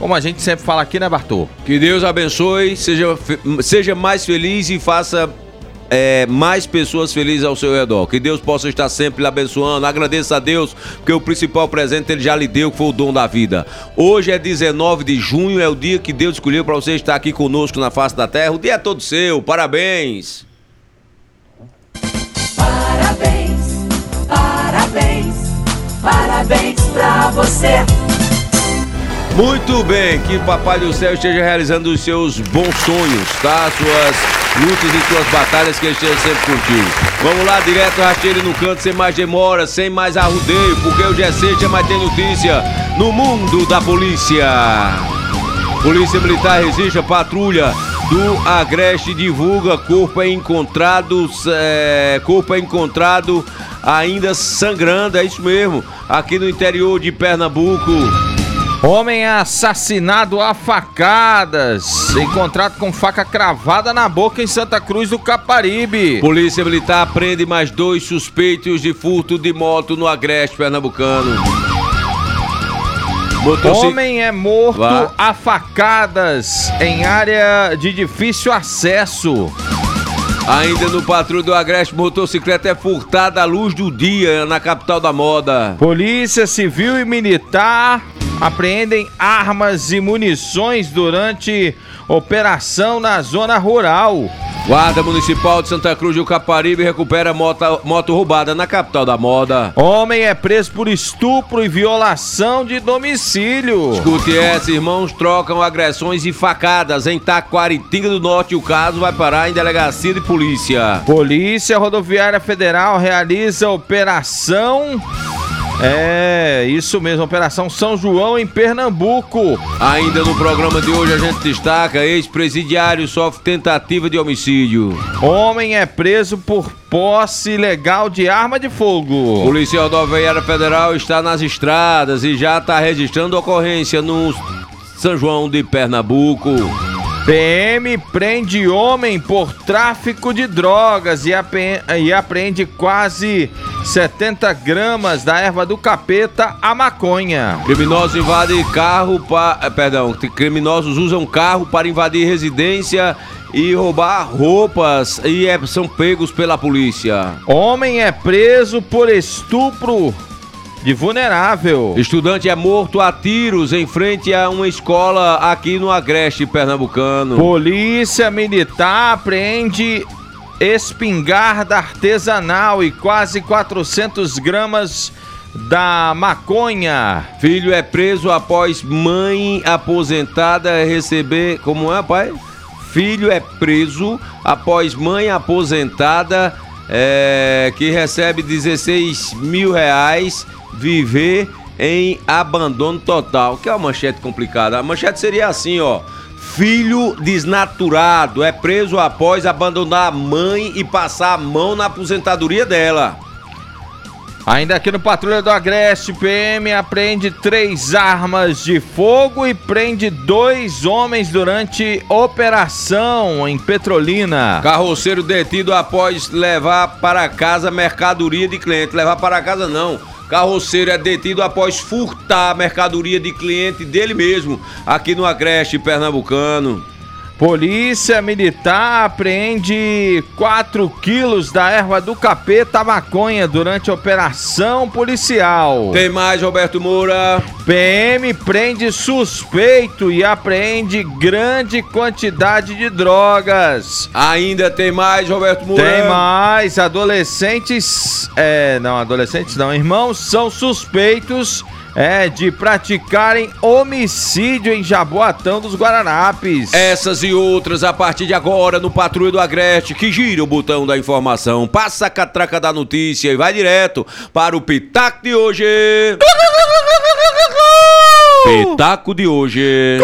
como a gente sempre fala aqui, né, Bartô? Que Deus abençoe, seja mais feliz e faça mais pessoas felizes ao seu redor. Que Deus possa estar sempre lhe abençoando. Agradeça a Deus, porque o principal presente Ele já lhe deu, que foi o dom da vida. Hoje é 19 de junho, é o dia que Deus escolheu para você estar aqui conosco na face da terra. O dia é todo seu, parabéns! Parabéns, parabéns, parabéns pra você. Muito bem, que o Papai do Céu esteja realizando os seus bons sonhos, tá? Suas lutas e suas batalhas, que ele esteja sempre contigo. Vamos lá, direto, rasteiro no canto, sem mais demora, sem mais arrudeio, porque hoje é sexta, mas tem notícia no mundo da polícia. Polícia Militar resiste a patrulha do Agreste, divulga corpo é encontrado ainda sangrando, é isso mesmo, aqui no interior de Pernambuco. Homem é assassinado a facadas, encontrado com faca cravada na boca em Santa Cruz do Caparibe. Polícia Militar prende mais 2 suspeitos de furto de moto no Agreste pernambucano. Homem é morto a facadas em área de difícil acesso. Ainda no patrulho do Agreste, motocicleta é furtada à luz do dia na capital da moda. Polícia Civil e Militar apreendem armas e munições durante operação na zona rural. Guarda Municipal de Santa Cruz do Caparibe recupera moto roubada na capital da moda. Homem é preso por estupro e violação de domicílio. Escute essa, irmãos trocam agressões e facadas em Taquaritinga do Norte. O caso vai parar em delegacia de polícia. Polícia Rodoviária Federal realiza operação... isso mesmo, Operação São João em Pernambuco. Ainda no programa de hoje a gente destaca: ex-presidiário sofre tentativa de homicídio. Homem é preso por posse ilegal de arma de fogo. Polícia Rodoviária Federal está nas estradas e já está registrando ocorrência no São João de Pernambuco. PM prende homem por tráfico de drogas e apreende quase 70 gramas da erva do capeta, a maconha. Criminosos invadem criminosos usam carro para invadir residência e roubar roupas e são pegos pela polícia. Homem é preso por estupro de vulnerável. Estudante é morto a tiros em frente a uma escola aqui no Agreste pernambucano. Polícia Militar apreende espingarda artesanal e quase 400 gramas da maconha. Filho é preso após mãe aposentada receber... Como é, pai? Filho é preso após mãe aposentada que recebe 16 mil reais viver em abandono total. Que é uma manchete complicada. A manchete seria assim, ó: filho desnaturado é preso após abandonar a mãe e passar a mão na aposentadoria dela. Ainda aqui no Patrulha do Agreste, PM apreende 3 armas de fogo e prende 2 homens durante operação em Petrolina. Carroceiro detido após levar para casa mercadoria de cliente. Levar para casa não. Carroceiro é detido após furtar a mercadoria de cliente dele mesmo, aqui no Agreste pernambucano. Polícia Militar apreende 4 quilos da erva do capeta, a maconha, durante operação policial. Tem mais, Roberto Moura. PM prende suspeito e apreende grande quantidade de drogas. Ainda tem mais, Roberto Moura. Tem mais. Irmãos são suspeitos de praticarem homicídio em Jaboatão dos Guaranapes. Essas e outras a partir de agora no Patrulha do Agreste, que gira o botão da informação, passa a catraca da notícia e vai direto para o Pitaco de hoje. Pitaco de hoje.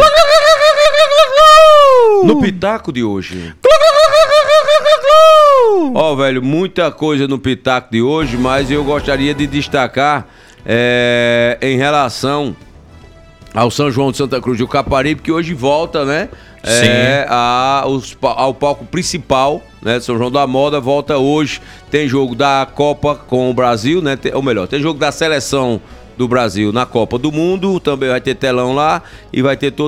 No Pitaco de hoje. Ó, velho, muita coisa no Pitaco de hoje, mas eu gostaria de destacar em relação ao São João de Santa Cruz do Caparibe, que hoje volta, né? Ao palco principal, né? São João da Moda volta hoje. Tem jogo da Copa com o Brasil, né? Tem jogo da seleção do Brasil na Copa do Mundo. Também vai ter telão lá e vai ter todo